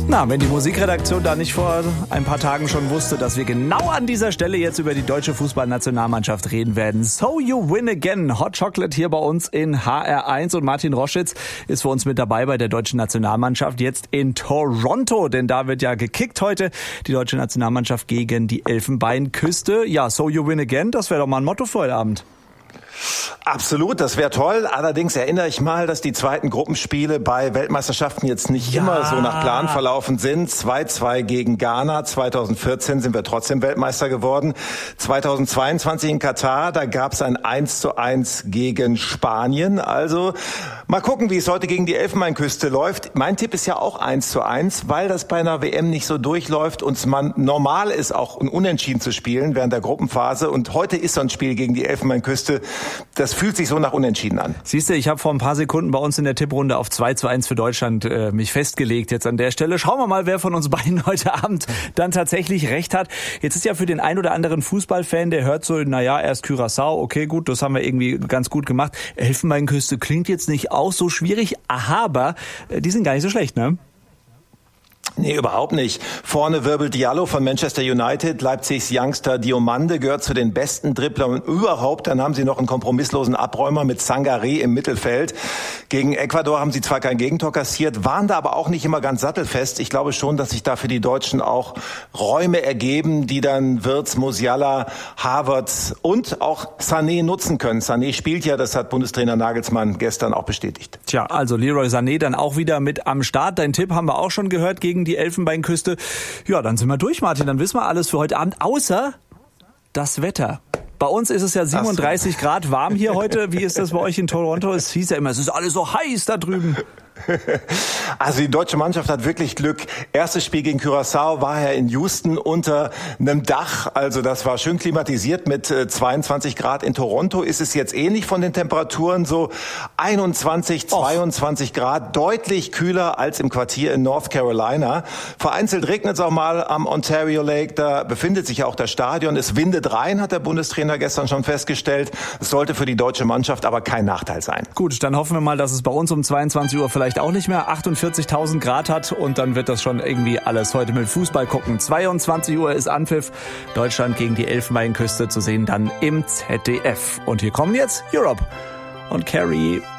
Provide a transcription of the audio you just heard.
Na, wenn die Musikredaktion da nicht vor ein paar Tagen schon wusste, dass wir genau an dieser Stelle jetzt über die deutsche Fußballnationalmannschaft reden werden. So You Win Again. Hot Chocolate hier bei uns in HR1 und Martin Roschitz ist für uns mit dabei bei der deutschen Nationalmannschaft jetzt in Toronto, denn da wird ja gekickt heute die deutsche Nationalmannschaft gegen die Elfenbeinküste. Ja, So You Win Again, das wäre doch mal ein Motto für heute Abend. Absolut, das wäre toll. Allerdings erinnere ich mal, dass die zweiten Gruppenspiele bei Weltmeisterschaften jetzt nicht immer so nach Plan verlaufen sind. 2-2 gegen Ghana. 2014 sind wir trotzdem Weltmeister geworden. 2022 in Katar, da gab es ein 1:1 gegen Spanien. Also mal gucken, wie es heute gegen die Elfenbeinküste läuft. Mein Tipp ist ja auch 1:1, weil das bei einer WM nicht so durchläuft und man normal ist, auch ein Unentschieden zu spielen während der Gruppenphase. Und heute ist so ein Spiel gegen die Elfenbeinküste. Das fühlt sich so nach Unentschieden an. Siehst du, ich habe vor ein paar Sekunden bei uns in der Tipprunde auf 2:1 für Deutschland mich festgelegt jetzt an der Stelle. Schauen wir mal, wer von uns beiden heute Abend dann tatsächlich recht hat. Jetzt ist ja für den ein oder anderen Fußballfan, der hört so, naja, erst Curaçao, okay, gut, das haben wir irgendwie ganz gut gemacht. Elfenbeinküste klingt jetzt nicht auch so schwierig, aber die sind gar nicht so schlecht, ne? Nee, überhaupt nicht. Vorne wirbelt Diallo von Manchester United, Leipzigs Youngster Diomande gehört zu den besten Dribblern überhaupt. Dann haben sie noch einen kompromisslosen Abräumer mit Sangaré im Mittelfeld. Gegen Ecuador haben sie zwar kein Gegentor kassiert, waren da aber auch nicht immer ganz sattelfest. Ich glaube schon, dass sich da für die Deutschen auch Räume ergeben, die dann Wirtz, Musiala, Havertz und auch Sané nutzen können. Sané spielt ja, das hat Bundestrainer Nagelsmann gestern auch bestätigt. Tja, also Leroy Sané dann auch wieder mit am Start. Dein Tipp haben wir auch schon gehört gegen die Elfenbeinküste. Ja, dann sind wir durch, Martin. Dann wissen wir alles für heute Abend, außer das Wetter. Bei uns ist es ja 37 Grad warm hier heute. Wie ist das bei euch in Toronto? Es hieß ja immer, es ist alles so heiß da drüben. Also die deutsche Mannschaft hat wirklich Glück. Erstes Spiel gegen Curaçao war ja in Houston unter einem Dach. Also das war schön klimatisiert mit 22 Grad. In Toronto ist es jetzt ähnlich von den Temperaturen, so 21, 22 Grad. Deutlich kühler als im Quartier in North Carolina. Vereinzelt regnet es auch mal am Ontario Lake. Da befindet sich ja auch das Stadion. Es windet rein, hat der Bundestrainer gestern schon festgestellt. Es sollte für die deutsche Mannschaft aber kein Nachteil sein. Gut, dann hoffen wir mal, dass es bei uns um 22 Uhr vielleicht auch nicht mehr 48.000 Grad hat und dann wird das schon irgendwie alles heute mit Fußball gucken. 22 Uhr ist Anpfiff. Deutschland gegen die Elfenbeinküste zu sehen dann im ZDF. Und hier kommen jetzt Europe und Carrie.